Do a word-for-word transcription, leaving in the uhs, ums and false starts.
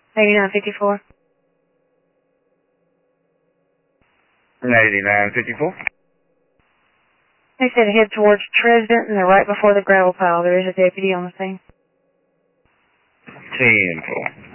eighty-nine fifty-four. eighty-nine fifty-four. They said head towards Tresdent, and they're right before the gravel pile. There is a deputy on the scene. ten four.